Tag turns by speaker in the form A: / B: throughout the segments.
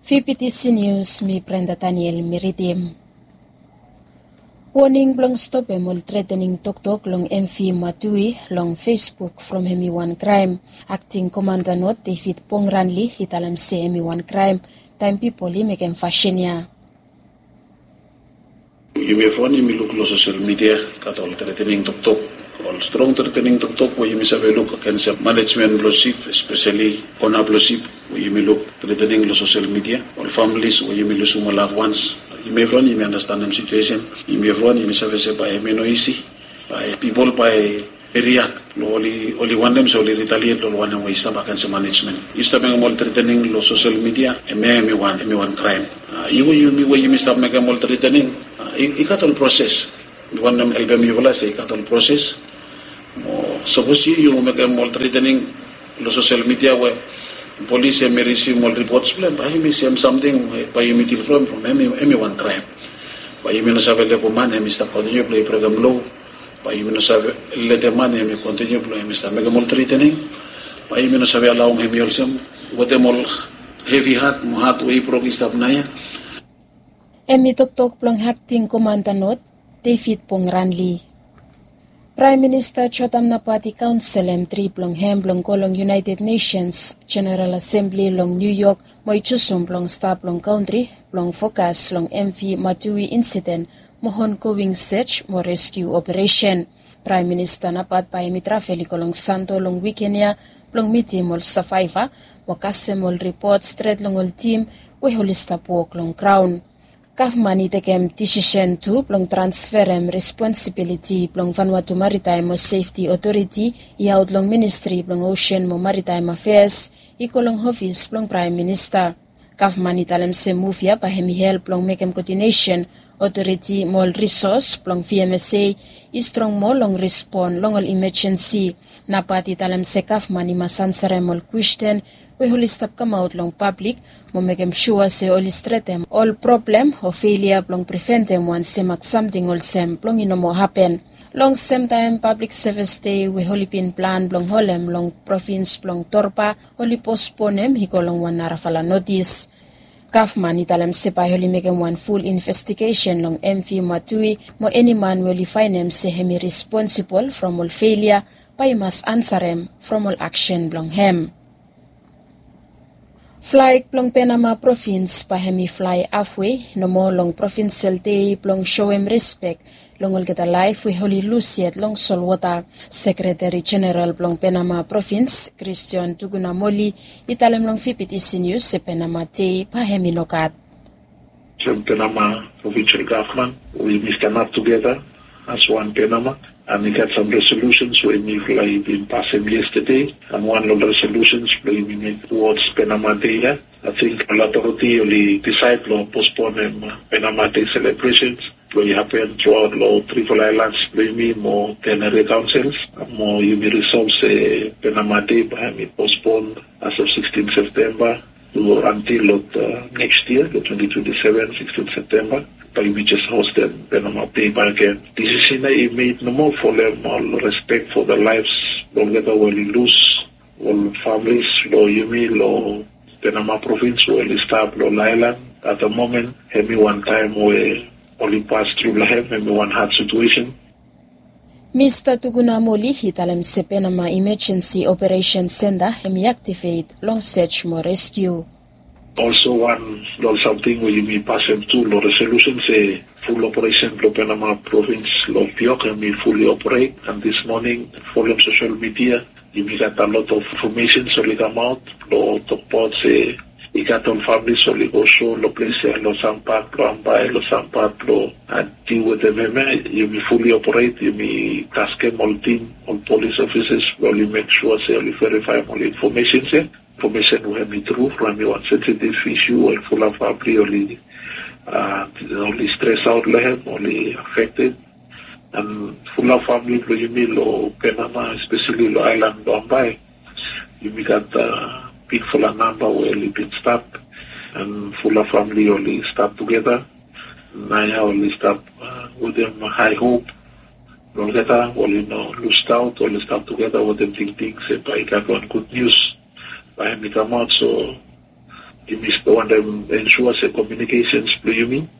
A: VPTC News, mi Brenda Daniel Miridim. Warning blong stop emol threatening tok long MV Matui long Facebook from Hemi One Crime. Acting Commander Not David Pongranli hitalam se Hemi One Crime. Time people make em fashionia.
B: You may find me look lo social media katol threatening tok. All strong threatening tok where you may have a look against management blosip, especially on a blosip where you may look threatening lo social media. All families where you may lose some loved ones. You may run, you may understand the situation. You may run, you may survive by no easy, by people by react. Only one them so only retaliate. Only one way stop against management. You stop making more threatening lo social media. Me one crime. You may stop making more threatening. It got all process. One them help me vola say got all process. Suppose you make more threatening lo social media where police may receive more reports by him something by him from one crime. By him no sabe le command him sta continue play program law. By him no sabe le demand him continue play him sta make more threatening. By him no sabe allow him also with them all heavy heart way progress stop na ya.
A: Emi tok plong acting commander Not David Pongranli. Prime Minister Chotam Napati Council M3 plong hem plong kolong United Nations General Assembly long New York moy chusum plong star plong country plong focus long MV Matui incident mohon going search mo rescue operation. Prime Minister Napat pa emitra feli kolong santo long weekend plong meeting mol survivor mo kasse mol report straight long ol team we holista po long crown. Government takem decision to plong transferem responsibility plong Vanuatu Maritime Safety Authority iaut long Ministry plong Ocean mo Maritime Affairs ikolong office plong Prime Minister. Government italem se move pa hemi help plong mekem coordination authority mol resource plong VMSA strong mo long respond long all emergency. Napati italem se government imasansare mol question we holistap come out long public mo mekem sure se olistretem all problem or failure plong prevent them once semak something all sem plong inomo happen. Long same time public service day we holipin plan plong holem long province plong Torpa holi postponem hikolong one narafala notice. Government italem se pa holi mekem one full investigation long MV Matui mo any man will find him se hemi responsible from all failure pa mas answerem from all action plong hem. Fly plong Panama province pa hemi fly halfway no mo long provincial day plong show him respect long ol kita life we holy Luciet long Solwata. Secretary General plong Panama province Christian Tugunamoli italem long VPTC News se Panama day pa hemi nokat.
C: From Panama provincial government we stand up together as one Panama. And we got some resolutions when we been passing yesterday, and one of the resolutions we made towards Panama Day. I think a lot of the only decide to postpone Panama Day celebrations. We happen throughout the Triple Islands, maybe more Tenerife councils, more you may resolve Panama Day, but we postponed as of 16 September until next year, the 2027, 16 September. But we just hosted Panama Day again. Decision I made no more for them, all respect for the lives, whether we lose, all families, lo Yumi, lo Panama province, lo Listab, lo Island. At the moment, every one time we only pass through Lahem, every one hard situation.
A: Mr. Tugunamoli hitalem se Panama Emergency Operation Center hemi activate long search more rescue.
C: Also something where you may pass them to the resolution say full operation for Panama province of Pioc and we fully operate. And this morning for them social media you may get a lot of information so they come out lo top say you got on families so they go show lo place lo sampat lo ambay lo sampat lo and deal with them you may fully operate you may task them all team all police officers well you make sure say you verify all information say information we have been through from one sensitive issue and full of only stress out lehem, only affected and full of family you mean lo Panama, especially lo island Bombay. You got big full of number where we been stopped and full of family only stop together. Naya only stop with them high hope. Longeta only loosed out, only stop together with them think things and I got one good news. By me come out so You miss the one them ensure the communications play you mean.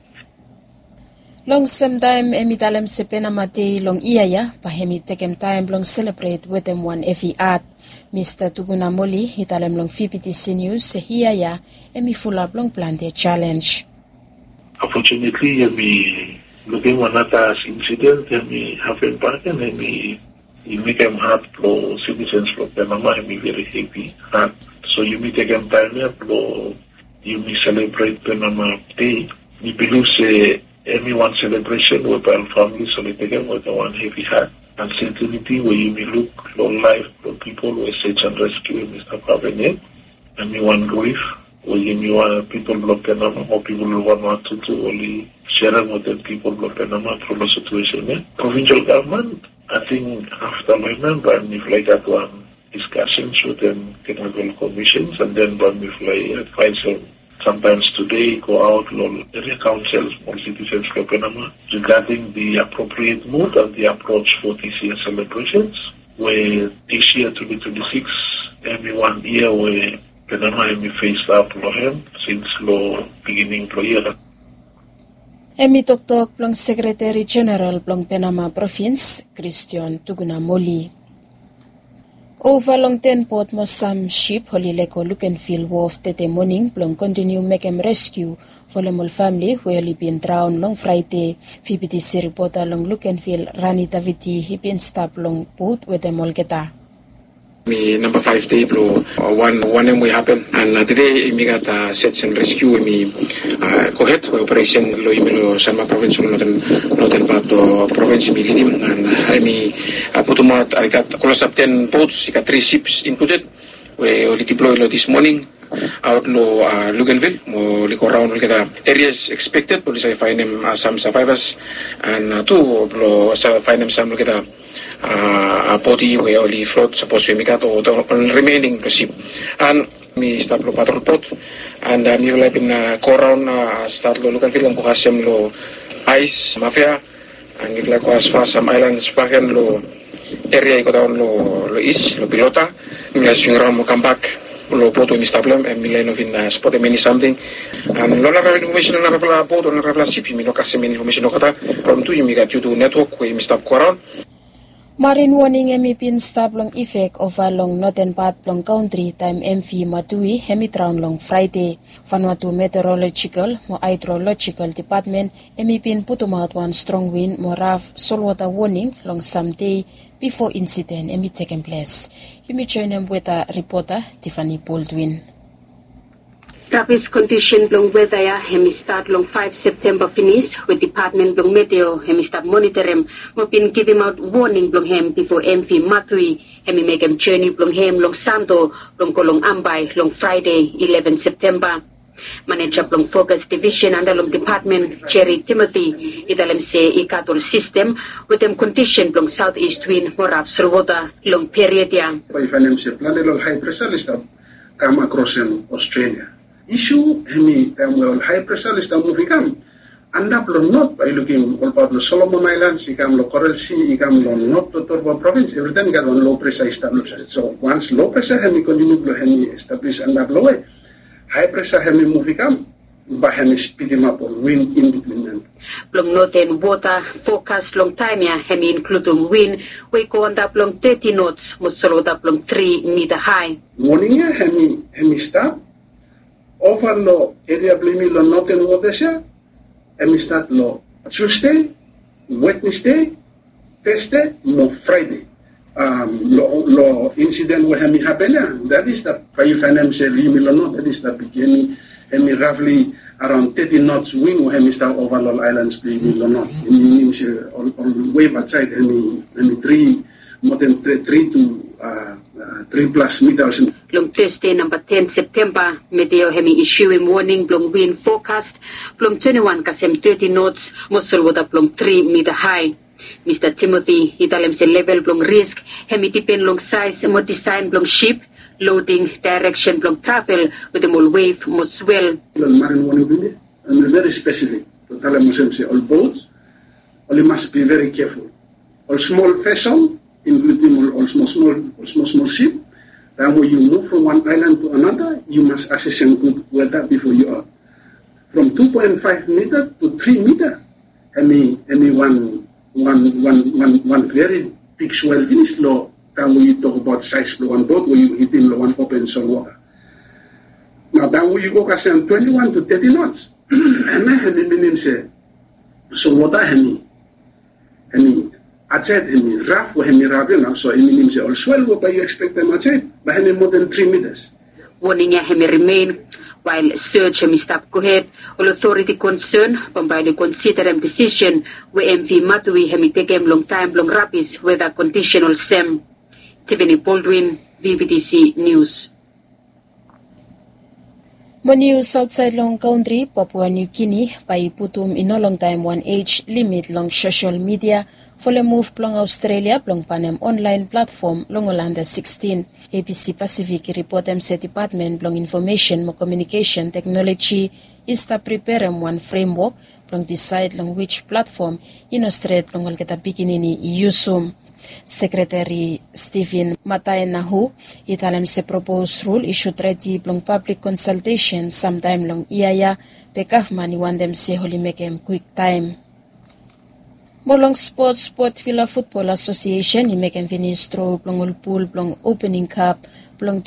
A: Long some time emitalem sepena mate long iaya pahemi takem time long celebrate with them one every art. Mr. Tuguna Moli hitalem long FPTC News se hiaya emi full up long plan their challenge.
C: Unfortunately, me looking one another incident me happen back and me you make them hard for citizens from Panama me very happy. So you may take them time you may celebrate Panama Day. We believe say everyone celebration with our family, so they take them with one heavy heart and sensitivity where you may look for life for people who search and rescue Mr. Pavene, and me one grief where you may want people block Panama or people who want to do only sharing with the people block Panama through the situation. Provincial government, I think after my member, and if like that one discussions with them technical commissions, and then when we fly advise them. Sometimes today go out area councils, small citizens of Panama regarding the appropriate mood and the approach for this year's celebrations. Where this year 2026, every 1 year where Panama may face up Lohem since law beginning the year.
A: Emi Tok Plong Secretary General Plong Panama Province, Christian Tuguna Moli. Over long 10 port mo some ship holileko look and feel wharf tete morning plong continue make em rescue for the family where he been drowned long Friday. FPTC reporter long look and feel Rani Daviti he been stop long boat with them all geta.
D: Me number 5 day blow one we happen and today me got search and rescue me cohet operation lo imelo sama province northern part of province me lidim and I me putumat I got close up 10 boats, I got 3 ships inputted we only deploy this morning out lo Luganville mo liko around kita areas expected police I find them some survivors and two lo find them some kita a body where only float supposed to make out or the remaining ship and me start lo patrol boat and me will have been go around start lo Luganville ang kuhasem lo ice mafia and if like as far some islands backen lo area ko down lo east lo pilota me swing around mo come back lo boat we problem and me line of in spot many something and lo na information na rafla boat na rafla ship me no kasi many information kata from to you me got you to network we me stop go around.
A: Marine warning emipin stop long effect over long northern part long country time MV Matui hemitround long Friday. Vanuatu Meteorological mo Hydrological Department emipin putumat one strong wind mo rough saltwater warning long some day before incident emi taken place. You may join them with a reporter Tiffany Baldwin.
E: Travis condition long weather ya hemi start long 5 September finish with department long meteo hemi start monitor him mo been give him out warning long hem before MV Matui hemi make him journey long hem long Santo long kolong Ambay long Friday 11 September. Manager long focus division under long department Jerry Timothy idalem se ikatul system with them condition long southeast wind morap salwater long period yang.
F: Financial plan high pressure list come across in Australia. Issue hemi high pressure list moving come and up not by looking all about the Solomon Islands, ikam lo Coral Sea, ikam lo not to Torba province, every time got one low pressure established. So once low pressure hemi continue to hemi establish and up low high pressure hemi moving come by hemi speeding up or wind in between them.
E: Long northern water forecast long time ya hemi including wind we go on up long 30 knots musolo up long 3 meter high.
F: Morning ya hemi stop over lo area blimi lo northern watershed and start lo Tuesday, Wednesday, Thursday, mo Friday. Lo incident where hemi happen that is the financial no that is the beginning hemi roughly around 30 knots wind where hemi start over lo islands blimi lo not on way outside hemi 3 more than 3 to 3 plus meters.
E: Long Thursday, number 10 September, Meteo hemi issuing warning long wind forecast, long 21 kasem 30 knots, muscle water long 3 meter high. Mr. Timothy, italem se level long risk, hemi depend long size, mo design long ship, loading, direction long travel, with the more wave, more swell.
F: Marine warning, and very specific. To tell them all boats, only must be very careful. All small vessel, including all small ship, Then when you move from one island to another, you must assess good weather before you are. From 2.5 meter to 3 meter, one very big swell finish low. Then when you talk about size flow on boat, where you hit in the one open salt water. Now then when you go 21 to 30 knots, and then meaning say, so water outside rough or raven, so meaning say, or swell what you expect them outside, but more than 3 meters.
E: Warning remain while search stop go ahead. All authority concerned by the consider decision where MV Matui take long time long rapids weather conditional sem. Tiffany Baldwin, VBTC News.
A: More news outside Long Country, Papua New Guinea, by putum in no long time one age limit long social media for the move plong Australia plong panem online platform long Olanda 16. ABC Pacific report MC Department plong Information mo Communication Technology is to prepare one framework plong decide long which platform in Australia plong olgeta bikinini iusum. Secretary Stephen Mataenahu italam se proposed rule issued ready plong public consultation sometime long iaya pekafman iwan dem se holi mekem quick time. Molong Sport Villa Football Association i mekem finish through plong ulpul plong opening cup plong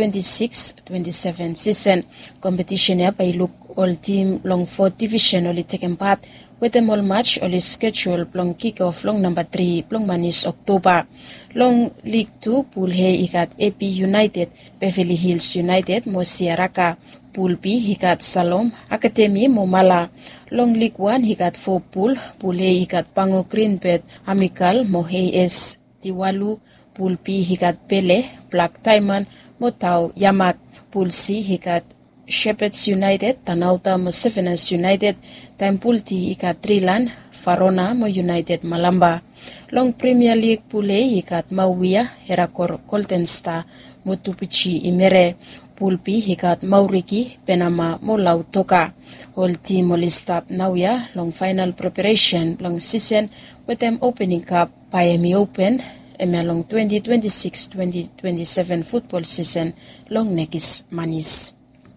A: 2026-27 season competition ya by look all team long 4th division only taken part with a all match only schedule plong kick-off long number 3 plong manis October. Long League 2 pool he ikat AP United, Beverly Hills United, Mosiaraka. Pool B hikat Salom, Academy Momala. Long League 1 hikat 4 pool he hikat Pango Greenbed, Amical Mohes Tiwalu. Pool B hikat Pele, Black Diamond, Motau Yamak. Pool C hikat Shepherds United, Tanauta Mosevenas United, Time Pool D hikat Trilan, Farona Mo United Malamba. Long Premier League Pool A hikat Mawia, Herakor Colton Star, Motupichi Imere. Pool B hikat Mauriki, Penama Molau Toka. All team molistap Nauya, long final preparation, long season, with them opening cup, Miami Open, long 2026-2027 football season, long nekis manis.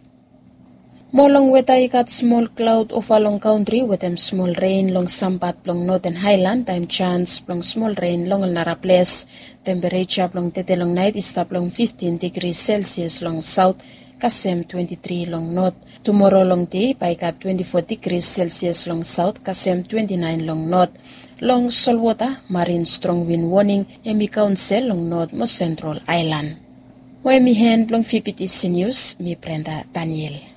A: Molong weta ikat small cloud over long country with them small rain long sambat long northern highland time chance long small rain long nara place temperature long tete long night is up long 15 degrees Celsius long south Kasem 23 long north. Tomorrow long day by ikat 24 degrees Celsius long south Kasem 29 long north. Long saltwater marine strong wind warning Emi Council long north most central island. Mo emi hen long VBTC News mi Brenda Daniel.